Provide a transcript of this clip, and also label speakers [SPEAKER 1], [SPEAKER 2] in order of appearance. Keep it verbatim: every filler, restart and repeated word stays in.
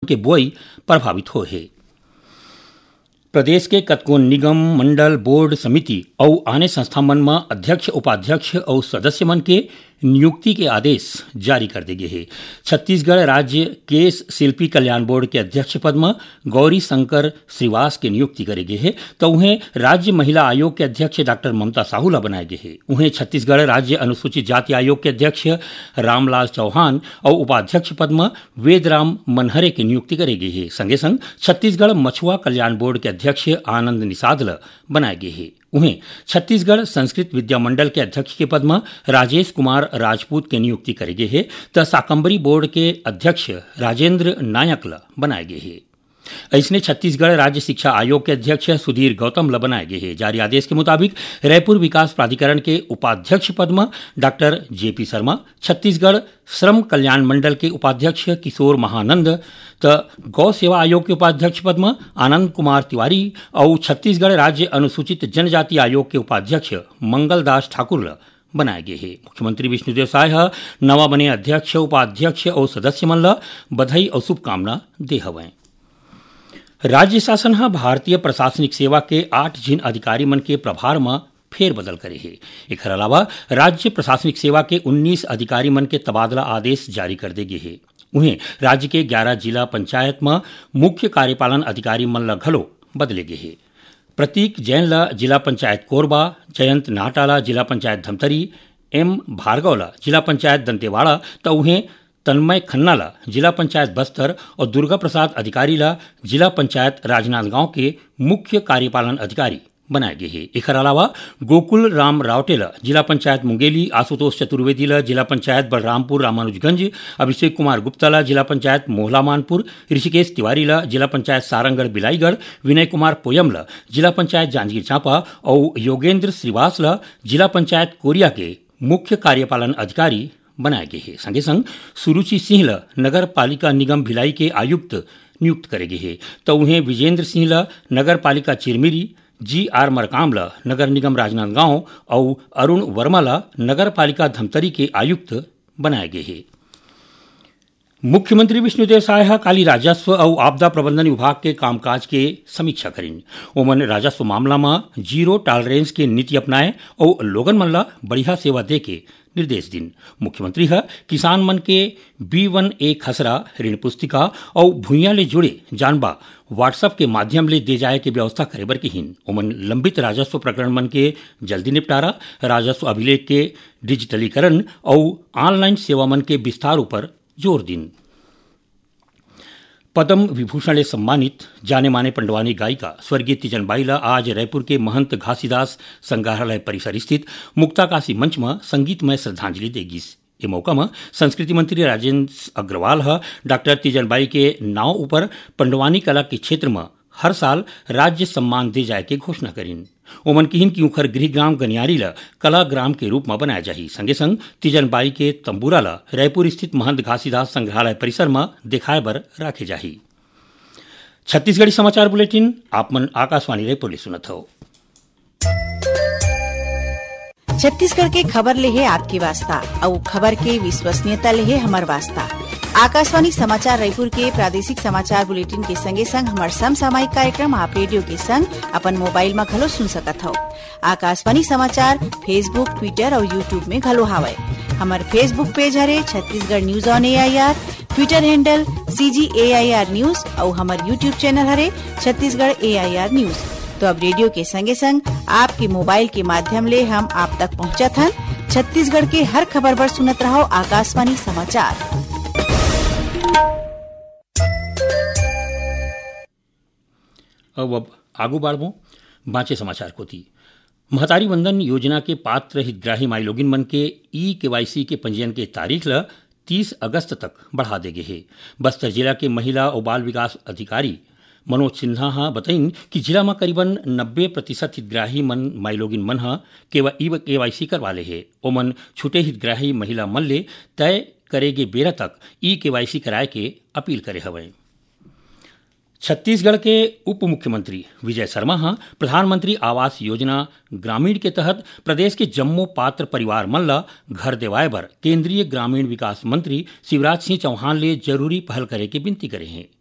[SPEAKER 1] के बुआई प्रभावित हो है। प्रदेश के कतको निगम मंडल बोर्ड समिति और आने संस्था मन में अध्यक्ष उपाध्यक्ष और सदस्य मन के नियुक्ति के आदेश जारी कर दिए है। छत्तीसगढ़ राज्य केस शिल्पी कल्याण बोर्ड के अध्यक्ष पद में गौरी शंकर श्रीवास के नियुक्ति करे गए है, तो उन्हें राज्य महिला आयोग के अध्यक्ष डॉक्टर ममता साहू ला बनाए गए है। उन्हें छत्तीसगढ़ राज्य अनुसूचित जाति आयोग के अध्यक्ष रामलाल चौहान और उपाध्यक्ष पद में वेदराम मनहरे की नियुक्ति करे गई है। संगे संग छत्तीसगढ़ मछुआ कल्याण बोर्ड के अध्यक्ष आनंद निषाद ला बनाए गए है। उन्हें छत्तीसगढ़ संस्कृत विद्या मंडल के अध्यक्ष के पद में राजेश कुमार राजपूत की नियुक्ति करे गए है, तो साकंबरी बोर्ड के अध्यक्ष राजेंद्र नायक ला बनाए गए है। इसने छत्तीसगढ़ राज्य शिक्षा आयोग के अध्यक्ष सुधीर गौतम ला बनाए गए हैं। जारी आदेश के मुताबिक रायपुर विकास प्राधिकरण के उपाध्यक्ष पद में डॉक्टर जेपी शर्मा, छत्तीसगढ़ श्रम कल्याण मंडल के उपाध्यक्ष किशोर महानंद, तो गौ सेवा आयोग के उपाध्यक्ष पद में आनंद कुमार तिवारी और छत्तीसगढ़ राज्य अनुसूचित जनजाति आयोग के उपाध्यक्ष मंगलदास ठाकुर ला बनाए गए हैं। मुख्यमंत्री विष्णुदेव साय नवा बने अध्यक्ष उपाध्यक्ष और सदस्य मन ला बधाई और शुभकामना दे हवें। राज्य शासन हा भारतीय प्रशासनिक सेवा के आठ जिन अधिकारी मन के प्रभार में फेरबदल करे है। एक अलावा राज्य प्रशासनिक सेवा के उन्नीस अधिकारी मन के तबादला आदेश जारी कर दे गए है। उन्हें राज्य के ग्यारह जिला पंचायत में मुख्य कार्यपालन अधिकारी मन ला घलो बदले गए है। प्रतीक जैन ला जिला पंचायत कोरबा, जयंत नाटाला जिला पंचायत धमतरी, एम भार्गव ला जिला पंचायत दंतेवाड़ा, तो उन्हें तन्मय खन्ना ला जिला पंचायत बस्तर और दुर्गा प्रसाद अधिकारी ला जिला पंचायत राजनांदगांव के मुख्य कार्यपालन अधिकारी बनाए गए हैं। एक अलावा गोकुल राम रावटे ला जिला पंचायत मुंगेली, आशुतोष चतुर्वेदी ला जिला पंचायत बलरामपुर रामानुजगंज, अभिषेक कुमार गुप्ता ला जिला पंचायत मोहलामानपुर, ऋषिकेश तिवारी ला जिला पंचायत सारंगढ़ बिलाईगढ़, विनय कुमार पोयम ला जिला पंचायत जांजगीर चांपा और योगेंद्र श्रीवास ला जिला पंचायत कोरिया के मुख्य कार्यपालन अधिकारी बनाए गए हैं। संगे संग सुरुचि सिंह ला नगर पालिका निगम भिलाई के आयुक्त नियुक्त करे गए हैं, तो उन्हें विजेंद्र सिंह ला नगर पालिका चिरमिरी, जी आर मरकाम ला नगर निगम राजनांदगांव और अरुण वर्मा ला नगर पालिका धमतरी के आयुक्त बनाए गए हैं। मुख्यमंत्री विष्णुदेव साय काली राजस्व और आपदा प्रबंधन विभाग के कामकाज के समीक्षा करें। ओमन राजस्व मामला में जीरो टॉलरेंस के नीति अपनाए और लोगन मन ला बढ़िया सेवा दे के निर्देश दिन। मुख्यमंत्री है किसान मन के बी वन ए खसरा ऋण पुस्तिका और भूइयां ले जुड़े जानबा व्हाट्सएप के माध्यम ले दे जाए के व्यवस्था करे बर के हिन। ओमन लंबित राजस्व प्रकरण मन के जल्दी निपटारा, राजस्व अभिलेख के डिजिटलीकरण और ऑनलाइन सेवा मन के विस्तार ऊपर जोर दिन। पद्म विभूषण से सम्मानित जाने माने पंडवानी गायिका स्वर्गीय तीजन बाई ला आज रायपुर के महंत घासीदास संग्रहालय परिसर स्थित मुक्ताकाशी मंच में संगीतमय श्रद्धांजलि देगी। ये मौका में संस्कृति मंत्री राजेंद्र अग्रवाल हा डॉक्टर तीजन बाई के नाव ऊपर पंडवानी कला के क्षेत्र में हर साल राज्य सम्मान दे जाए के घोषणा करीन। ओमन किहिन की उखर गृह ग्राम गनियारी ला कला ग्राम के रूप में बनाया जाही। संगे संग तीजन बाई के तंबूरा ला रायपुर स्थित महंत घासीदास संग्रहालय परिसर में दिखाए बर राखे जाही। छत्तीसगढ़ी समाचार बुलेटिन आप मन आकाशवाणी रायपुर ले सुनत हो।
[SPEAKER 2] छत्तीसगढ़ के खबर ले है आपकी वास्ता और खबर के विश्वसनीयता ले है हमार वास्ता। आकाशवाणी समाचार रायपुर के प्रादेशिक समाचार बुलेटिन के संगे संग हमार समसामयिक कार्यक्रम आप रेडियो के संग अपन मोबाइल में घलो सुन सकत हो। आकाशवाणी समाचार फेसबुक, ट्विटर और यूट्यूब में घलो हावय। हमार फेसबुक पेज हरे Chhattisgarh news on A I R, Twitter handle सी जी ए आई आर न्यूज और हमार यूट्यूब चैनल हरे छत्तीसगढ़ ए आई आर न्यूज। तो अब रेडियो के संगे संग आपके मोबाइल के माध्यम ले हम आप तक पहुँचत हन। छत्तीसगढ़ के हर खबर पर सुनत रहो आकाशवाणी समाचार।
[SPEAKER 1] अब अब आगू बाढ़बो बाँचे समाचार को थी। महतारी वंदन योजना के पात्र हितग्राही माई लोगिन मन के ई केवाईसी के पंजीयन के तारीख ला तीस अगस्त तक बढ़ा दे गए है। बस्तर जिला के महिला और बाल विकास अधिकारी मनोज सिन्हा हा बताइन कि जिला में करीबन नब्बे प्रतिशत हितग्राही मन माई लोगिन मन हा केवाईसी करवा ले है। ओमन छूटे हितग्राही महिला मन ले तय करेगे बेरा तक ई केवाईसी कराए के अपील करे हवे। छत्तीसगढ़ के उप मुख्यमंत्री विजय शर्मा हा प्रधानमंत्री आवास योजना ग्रामीण के तहत प्रदेश के जम्मो पात्र परिवार मन ला घर देवाए बर केंद्रीय ग्रामीण विकास मंत्री शिवराज सिंह चौहान ले जरूरी पहल करे के विनती करे हैं।